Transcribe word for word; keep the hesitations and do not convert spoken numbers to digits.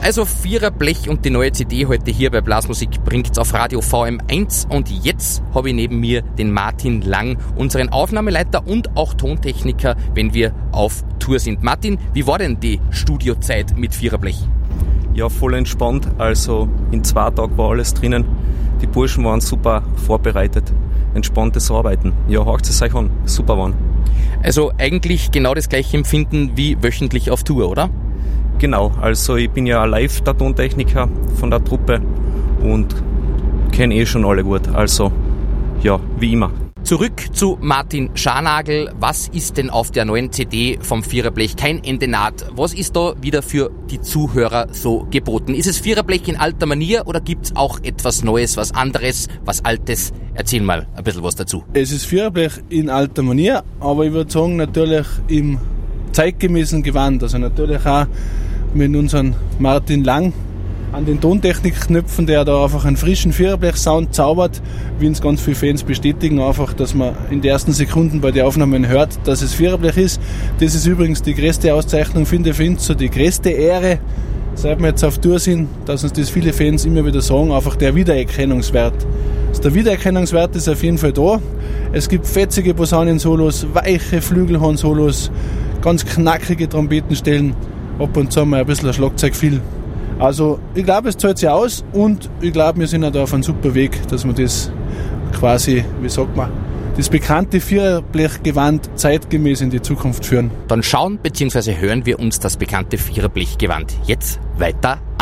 Also Viererblech und die neue C D heute hier bei Blasmusik bringt's auf Radio V M eins und jetzt habe ich neben mir den Martin Lang, unseren Aufnahmeleiter und auch Tontechniker, wenn wir auf Tour sind. Martin, wie war denn die Studiozeit mit Viererblech? Ja, voll entspannt, also in zwei Tagen war alles drinnen. Die Burschen waren super vorbereitet, entspanntes Arbeiten. Ja, hört es euch an, super waren. Also eigentlich genau das gleiche Empfinden wie wöchentlich auf Tour, oder? Genau, also ich bin ja live der Tontechniker von der Truppe und kenne eh schon alle gut, also ja, wie immer. Zurück zu Martin Scharnagl. Was ist denn auf der neuen C D vom Viererblech? Kein Ende naht. Was ist da wieder für die Zuhörer so geboten? Ist es Viererblech in alter Manier oder gibt's auch etwas Neues, was anderes, was Altes? Erzähl mal ein bisschen was dazu. Es ist Viererblech in alter Manier, aber ich würde sagen natürlich im zeitgemäßen Gewand. Also natürlich auch mit unserem Martin Lang an den Tontechnikknöpfen, der da einfach einen frischen Viererblech-Sound zaubert, wie uns ganz viele Fans bestätigen, einfach, dass man in den ersten Sekunden bei den Aufnahmen hört, dass es Viererblech ist. Das ist übrigens die größte Auszeichnung, finde ich, finde so die größte Ehre, seit wir jetzt auf Tour sind, dass uns das viele Fans immer wieder sagen, einfach der Wiedererkennungswert. Also der Wiedererkennungswert ist auf jeden Fall da. Es gibt fetzige Posaunensolos, weiche Flügelhorn-Solos, ganz knackige Trompetenstellen, ab und zu mal ein bisschen ein Schlagzeug viel. Also ich glaube, es zahlt sich aus und ich glaube, wir sind ja da auf einem super Weg, dass wir das quasi, wie sagt man, das bekannte Viererblechgewand zeitgemäß in die Zukunft führen. Dann schauen bzw. hören wir uns das bekannte Viererblechgewand jetzt weiter